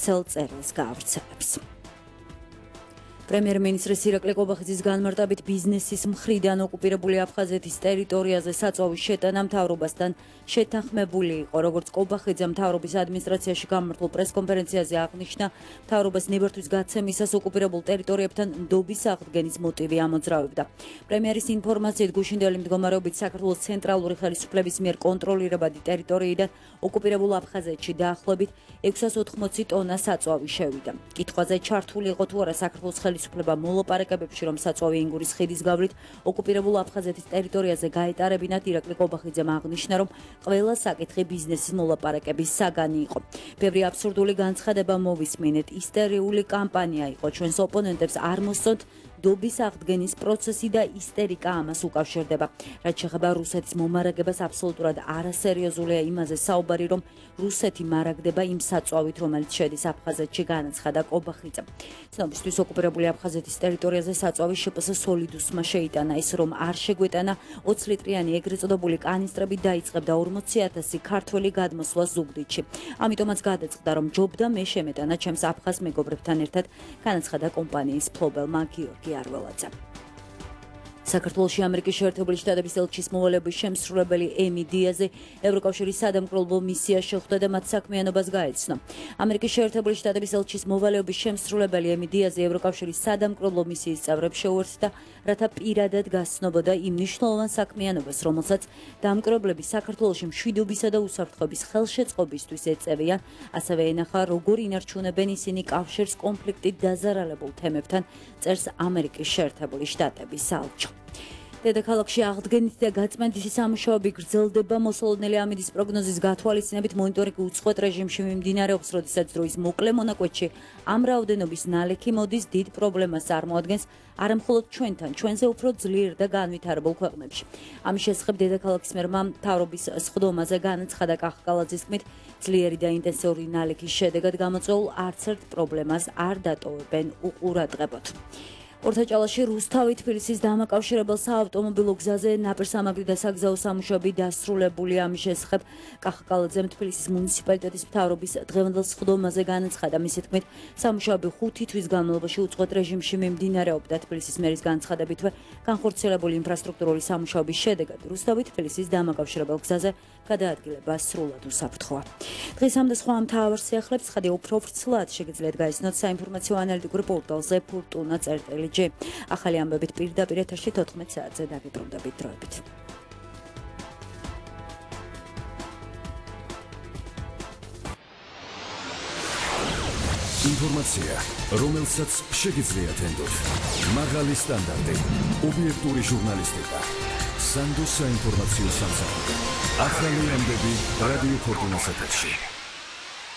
ვრცელ წერილს გაავრცელებს. პრემიერ-მინისტრის ირაკლი ყობახიძის განმარტებით ბიზნესის მხრიდან ოკუპირებული აფხაზეთის ტერიტორიაზე საწვავის შეტანა მთავრობასთან შეთანხმებული იყო. როგორც ყობახიძე მთავრობის ადმინისტრაციაში გამართულ პრესკონფერენციაზე აღნიშნა, მთავრობას ნებართვის გაცემისას ოკუპირებულ ტერიტორიებთან ნდობის აღდგენის მოტივი ამოძრავებდა. პრემიერის ინფორმაციით გუშინდელი მდგომარეობით საქართველოს ცენტრალური ხელისუფლების მიერ კონტროლირებადი ტერიტორიიდან ოკუპირებულ აფხაზეთში დაახლოებით 680 ტონა საწვავი შევიდა. კითხვაზე ჩართული იყო თუ არა საქართველოს ხელისუფლება მოლაპარაკებებში, რომ საწვავი ენგურის ხიდის გავლით ოკუპირებულ აფხაზეთის ტერიტორიაზე გაეტარებინათ, ირაკლი ყობახიძემ აღნიშნა, რომ ყველა საკითხი ბიზნესის მოლაპარაკების საგანი იყო. ბევრი აბსურდული განცხადება მოვისმინეთ, ისტერიული კამპანია იყო, ჩვენს ოპონენტებს არ მოსწონთ ნდობის აღდგენის პროცესი და ისტერიკა ამას უკავშირდება. რაც შეეხება რუსეთის მომარაგებას, აბსოლუტურად არასერიოზულია იმაზე საუბარი, რომ რუსეთი მარაგდება იმ საწვავით, რომელიც შედის აფხაზეთში, განაცხადა ყობახიძემ. ცნობისთვის ოკუპირებული აფხაზეთის ტერიტორიაზე საწვავი შპს სოლიდუსმა შეიტანა, ის რომ არ შეგვეტანა 20 ლიტრიანი ეგრეთ წოდებული კანისტრებით დაიწყებდა 40,000 ქართველი გადმოსვლა ზუგდიდში. ამიტომაც გადაწყდა, რომ ჯობდა მე შემეტანა ჩემს აფხაზ მეგობრებთან ერთად, განაცხადა კომპანიის მფლობელმა გიორგი არველაძემ. საქართველოში ამერიკის შეერთებული შტატების ელჩის მოვალეობის შემსრულებელი ემი დიაზი ევროკავშირის სადამკროლბო მისია შეხვდა და მათ საქმიანობას გაეცნო. ამერიკის შეერთებული შტატების ელჩის მოვალეობის შემსრულებელი ემი დიაზი ევროკავშირის სადამკროლბო მისიის წევრებს შეუერთდა, რათა პირადად გასცნობოდა იმ მნიშვნელოვან საქმიანობას, რომელსაც დამკრობლები საქართველოში მშვიდობისა და უსაფრთხოების ხელშეწყობისთვის ეწევიან, ასევე ენახა, როგორ ინარჩუნებენ ისინი კავშირს კონფლიქტით დაზარალებულ თემებთან, წერს ამერიკის შეერთებული შტატების საელჩო. დედაქალაქში აღდგენითი და გაწმენდითი სამუშაოები გრძელდება. მოსალოდნელი ამინდის პროგნოზის გათვალისწინებით მონიტორინგი უწყვეტ რეჟიმში მიმდინარეობს, როდესაც დროის მოკლე მონაკვეთში ამ რაოდენობის ნალექი მოდის, დიდ პრობლემას წარმოადგენს არა მხოლოდ ჩვენთან, ჩვენზე უფრო ძლიერ და განვითარებულ ქვეყნებში. ამის შესახებ დედაქალაქის მერმა მთავრობის სხდომაზე განაცხადა კახკალაძის თქმით, ძლიერი და ინტენსიური ნალექის შედეგად გამოწვეულ არც ერთ პრობლემას არ დატოვებენ უყურადღებოდ. ორთაჭალაში რუსთავი თბილისის დამაკავშირებელ საავტომობილო გზაზე ნაპირსამაგრი და საგზაო სამუშაოები დასრულებულია. ამის შესახებ კახკალაძემ თბილისის მუნიციპალიტეტის მთავრობის დღევანდელ სხდომაზე განაცხადა. მისი თქმით, სამუშაოები 5 თვის განმავლობაში უწყვეტ რეჟიმში მიმდინარეობდა. თბილისის მერის განცხადებითვე, განხორციელებული ინფრასტრუქტურული სამუშაოების შედეგად რუსთავი თბილისის დამაკავშირებელ გზაზე გადაადგილება სრულად უსაფრთხოა. დღეს ამ და სხვა მთავარ სიახლეებს ხედავთ უფრო ვრცლად შეგიძლიათ გაიცნოთ საინფორმაციო ანალიტიკურ პორტალზე Fortuna.gr. ახალი ამბებით პირდაპირ ეთერში 14 საათზე დაგიბრუნდებით დროებით. ინფორმაცია, რომელსაც შეგიძლიათ ენდოთ. მაღალი სტანდარტი, ობიექტური ჟურნალისტიკა. სანდოს საინფორმაციო სამსახური. ახალი ამბები რადიო Fortuna-ს ეთერში.